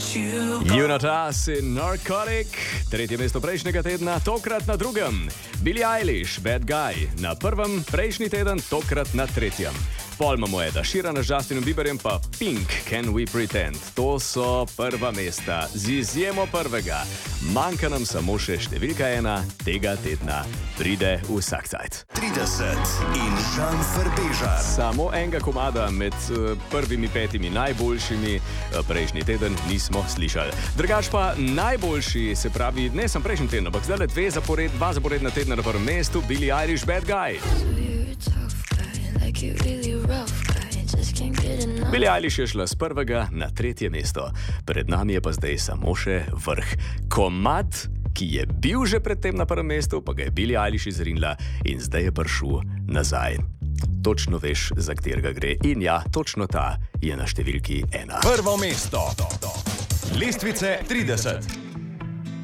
Unatas in Narcotic, tretje mesto prejšnjega tedna, tokrat na drugem. Billie Eilish, Bad Guy, na prvem, prejšnji teden, tokrat na tretjem. Pol imamo Eda Sheerana z Justinom Bieberjem, pa Pink, Can We Pretend. To so prva mesta, z izjemo prvega. Manjka nam samo še številka 1, tega tedna pride vsak cajt. 30 in Žan Frbežar. Samo enega komada med prvimi 5 najboljšimi prejšnji teden nismo slišali. Drugač pa najboljši, se pravi, ne sem prejšnji teden, ampak zdaj dva zaporedna tedna na prvem mestu, Billie Eilish, Bad Guy. Billie Eilish je šla z prvega na tretje mesto. Pred nami je pa zdaj samo še vrh. Komad, ki je bil že predtem na prvem mestu, pa ga je Billie Eilish izrinila in zdaj je prišel nazaj. Točno veš, za katerega gre. In ja, točno ta je na številki 1. Prvo mesto. Lestvice 30.